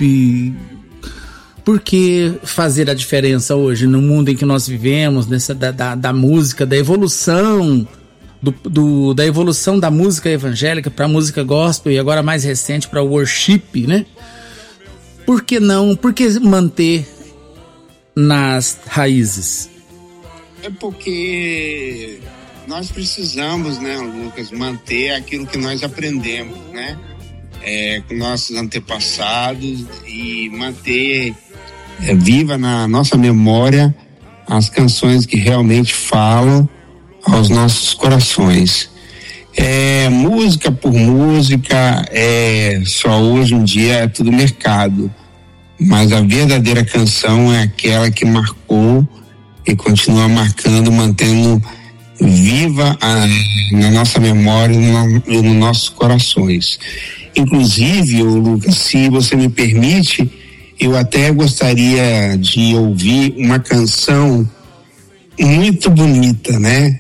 worship. Por que fazer a diferença hoje no mundo em que nós vivemos, nessa da música, da evolução da evolução da música evangélica para a música gospel e agora mais recente para o worship, né? Por que não? Por que manter nas raízes? É porque nós precisamos, né, Lucas, manter aquilo que nós aprendemos, né? Com nossos antepassados e manter viva na nossa memória as canções que realmente falam aos nossos corações. Música por música, só hoje em dia é tudo mercado, mas a verdadeira canção é aquela que marcou e continua marcando, mantendo viva na nossa memória e nos nossos corações. Inclusive, Lucas, se você me permite, eu até gostaria de ouvir uma canção muito bonita, né?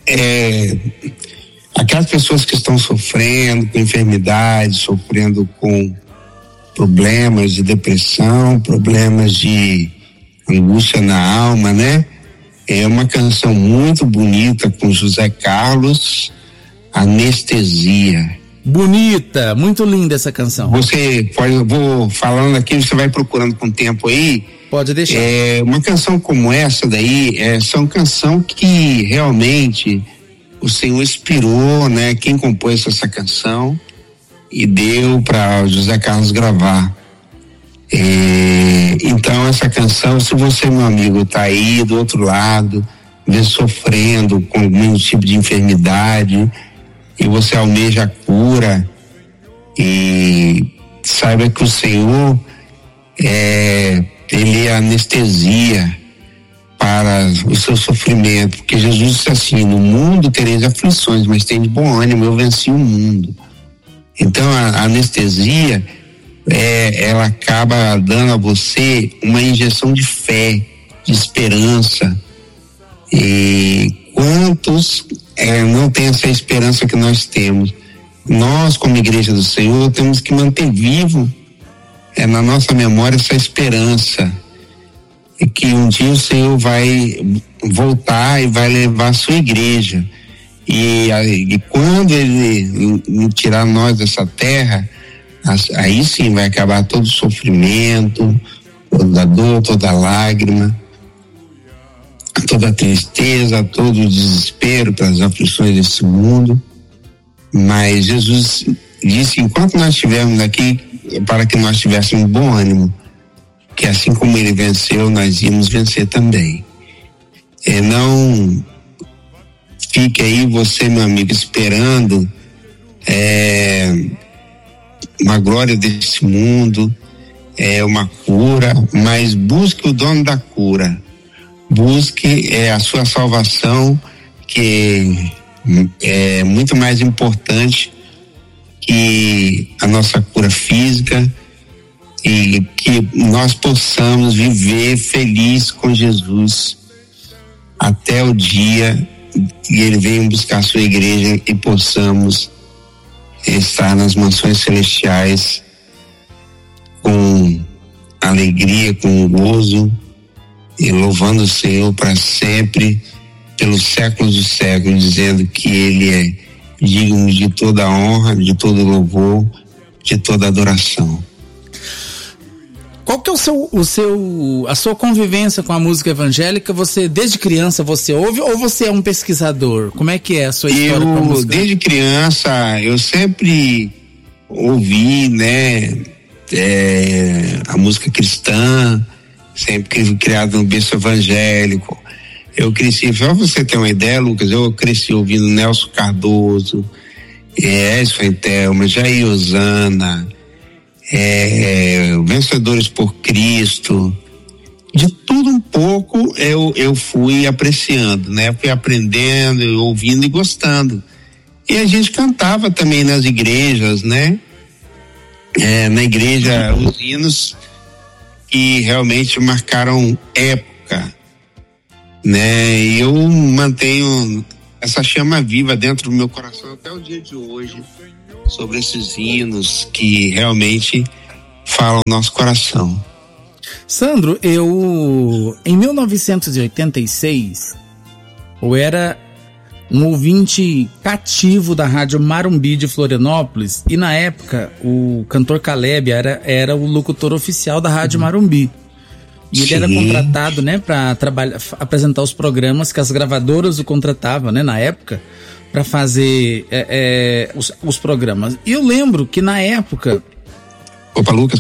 Aquelas pessoas que estão sofrendo com enfermidades, sofrendo com problemas de depressão, problemas de angústia na alma, né? É uma canção muito bonita com José Carlos, Anestesia. Bonita, muito linda essa canção. Eu vou falando aqui, você vai procurando com o tempo aí. Pode deixar. Uma canção como essa daí, são canção que realmente o Senhor inspirou, né? Quem compôs essa canção e deu para José Carlos gravar. Então essa canção, se você, meu amigo, tá aí do outro lado, sofrendo com algum tipo de enfermidade e você almeja a cura, e saiba que o Senhor Ele é anestesia para o seu sofrimento, porque Jesus disse assim: no mundo tereis aflições, mas tem de bom ânimo, eu venci o mundo. Então a anestesia ela acaba dando a você uma injeção de fé, de esperança. E quantos não têm essa esperança que nós temos? Nós, como Igreja do Senhor, temos que manter vivo na nossa memória essa esperança, e que um dia o Senhor vai voltar e vai levar a sua igreja, e quando Ele tirar nós dessa terra, aí sim vai acabar todo o sofrimento, toda dor, toda lágrima, toda tristeza, todo o desespero pelas aflições desse mundo. Mas Jesus disse: enquanto nós estivermos aqui, para que nós tivéssemos bom ânimo, que assim como Ele venceu, nós íamos vencer também. Não fique aí você, meu amigo, esperando uma glória desse mundo, uma cura, mas busque o dono da cura, busque a sua salvação, que é muito mais importante que a nossa cura física, e que nós possamos viver feliz com Jesus até o dia que Ele venha buscar a sua igreja e possamos estar nas mansões celestiais com alegria, com gozo, e louvando o Senhor para sempre, pelos séculos dos séculos, dizendo que Ele é digno de toda honra, de todo louvor, de toda adoração. Qual que é a sua convivência com a música evangélica? Você, desde criança, você ouve, ou você é um pesquisador? Como é que é a sua história com a música? Desde criança, eu sempre ouvi, né, a música cristã, sempre criado no berço evangélico. Eu cresci, pra você ter uma ideia, Lucas, eu cresci ouvindo Nelson Cardoso, Edson Thelma, Jair Osana, Vencedores por Cristo. De tudo um pouco eu fui apreciando, né? Fui aprendendo, ouvindo e gostando. E a gente cantava também nas igrejas, né? Na igreja, os hinos que realmente marcaram época, né? E eu mantenho essa chama viva dentro do meu coração até o dia de hoje, sobre esses hinos que realmente fala o nosso coração. Sandro, em 1986, eu era um ouvinte cativo da rádio Marumbi de Florianópolis, e na época o cantor Caleb era o locutor oficial da rádio Marumbi. E ele era contratado, né, para apresentar os programas que as gravadoras o contratavam, né, na época, para fazer os programas. E eu lembro que na época... Opa, Lucas,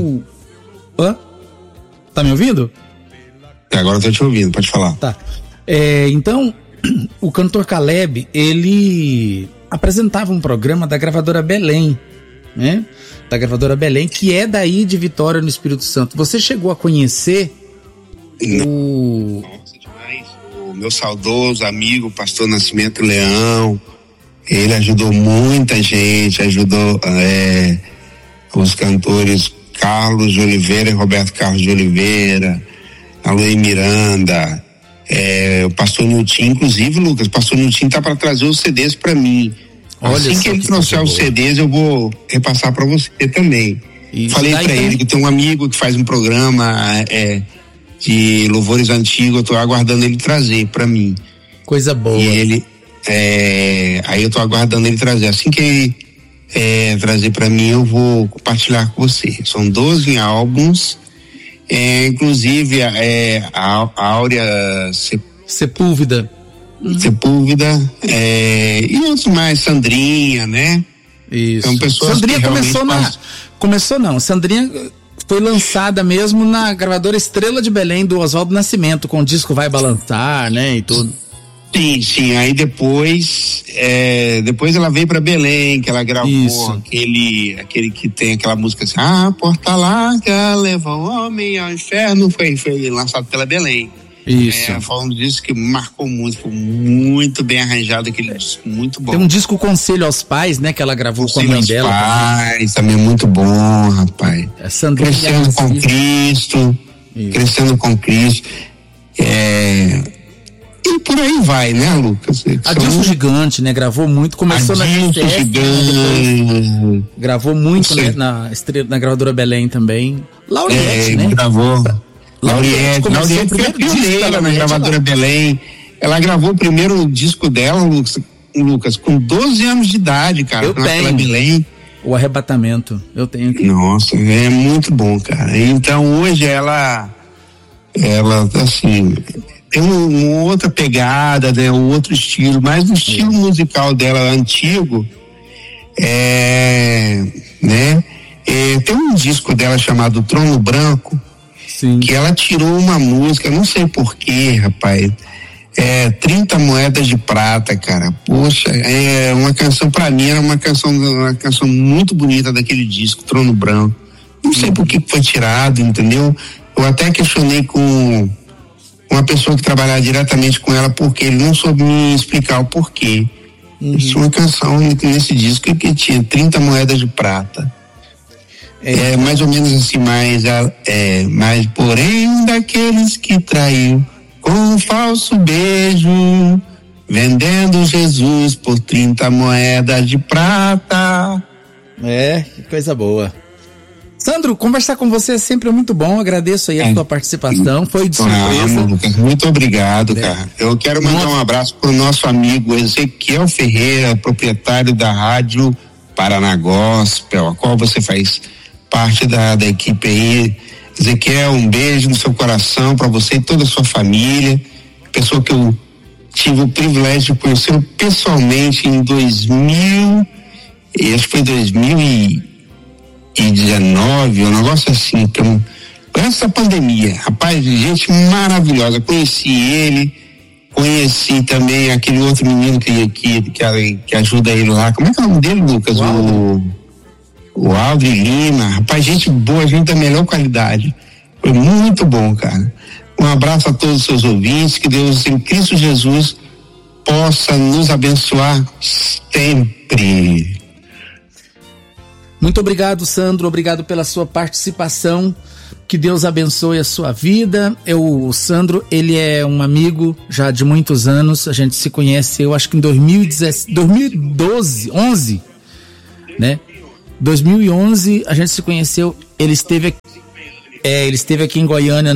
Hã? Tá me ouvindo? Agora eu tô te ouvindo, pode falar. Tá. Então, o cantor Caleb, ele apresentava um programa da gravadora Belém, né? Da gravadora Belém, que é daí de Vitória, no Espírito Santo. Você chegou a conhecer Nossa, demais. O meu saudoso amigo, pastor Nascimento Leão, ele ajudou muita gente, ajudou os cantores Carlos de Oliveira e Roberto Carlos de Oliveira, Aloy Miranda, o pastor Nilton, inclusive, Lucas, o pastor Nilton tá para trazer os CDs para mim. Olha, assim que ele trouxer os CDs, eu vou repassar para você também. Isso. Falei para ele que tem um amigo que faz um programa de louvores antigos, eu tô aguardando ele trazer para mim. Coisa boa. E ele, aí eu tô aguardando ele trazer. Assim que ele trazer para mim, eu vou compartilhar com você. São 12 álbuns, inclusive a Áurea Sepúlveda. Sepúlveda, e outros mais, Sandrinha, né? Isso. São pessoas Sandrinha que Sandrinha foi lançada mesmo na gravadora Estrela de Belém, do Oswaldo Nascimento, com o disco Vai Balançar, né, e tudo. Sim, aí depois ela veio pra Belém, que ela gravou aquele que tem aquela música assim, a porta larga leva o homem ao inferno, foi lançado pela Belém. Isso. Foi um disco que marcou muito, foi muito bem arranjado, aquele disco, muito bom. Tem um disco Conselho aos Pais, né, que ela gravou com a mãe dela. Pais, também muito bom, rapaz. Crescendo com Cristo, crescendo com Cristo. E por aí vai, né, Lucas? Adilson Gigante, né, gravou muito, começou na Gigante. Gravou muito, né, na gravadora Belém também. Lauriette, né? Gravou. Lauriette foi pioneira na gravadora Belém. Ela gravou o primeiro disco dela, Lucas, com 12 anos de idade, cara. Eu tenho. Belém. O Arrebatamento, eu tenho aqui. Nossa, é muito bom, cara. Então hoje ela assim, tem uma outra pegada, né, um outro estilo, mas o estilo musical dela antigo, né? Tem um disco dela chamado Trono Branco. Sim. Que ela tirou uma música, não sei porquê, rapaz, 30 moedas de prata, cara. Poxa, uma canção, pra mim era uma canção muito bonita daquele disco, Trono Branco. Não sei por que foi tirado, entendeu? Eu até questionei com uma pessoa que trabalhava diretamente com ela, porque ele não soube me explicar o porquê. Tinha uma canção nesse disco que tinha 30 moedas de prata. Mais ou menos assim, mas porém daqueles que traiu com um falso beijo, vendendo Jesus por 30 moedas de prata. Que coisa boa. Sandro, conversar com você é sempre muito bom, agradeço aí a sua participação, foi de surpresa. Lucas, muito obrigado, cara. Eu quero mandar um abraço pro nosso amigo Ezequiel Ferreira, proprietário da Rádio Paraná Gospel, a qual você faz parte da equipe aí. Ezequiel, um beijo no seu coração para você e toda a sua família, pessoa que eu tive o privilégio de conhecer pessoalmente em 2019, um negócio assim, com essa pandemia, rapaz, gente maravilhosa, conheci ele, conheci também aquele outro menino que ajuda ele lá, como é que é o nome dele, Lucas? O Aldri Lima, rapaz, gente boa, gente da melhor qualidade. Foi muito bom, cara. Um abraço a todos os seus ouvintes, que Deus em Cristo Jesus possa nos abençoar sempre. Muito obrigado, Sandro, obrigado pela sua participação, que Deus abençoe a sua vida. O Sandro, ele é um amigo já de muitos anos, a gente se conhece, eu acho que em 2011, né? 2011 a gente se conheceu ele esteve aqui em Goiânia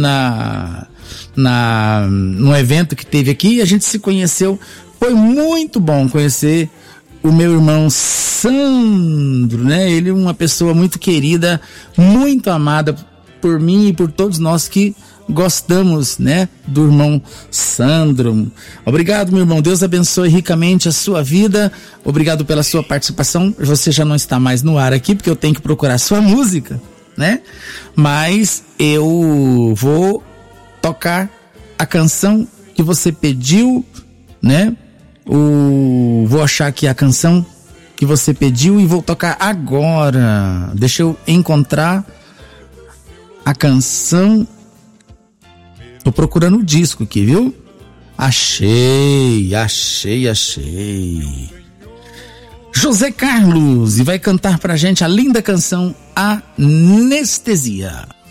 no evento que teve aqui, e a gente se conheceu. Foi muito bom conhecer o meu irmão Sandro, né? Ele é uma pessoa muito querida, muito amada por mim e por todos nós que gostamos, né, do irmão Sandro. Obrigado, meu irmão. Deus abençoe ricamente a sua vida. Obrigado pela sua participação. Você já não está mais no ar aqui, porque eu tenho que procurar sua música, né? Mas eu vou tocar a canção que você pediu, né? Vou achar aqui a canção que você pediu e vou tocar agora. Deixa eu encontrar a canção. Tô procurando o disco aqui, viu? Achei. José Carlos, e vai cantar pra gente a linda canção Anestesia.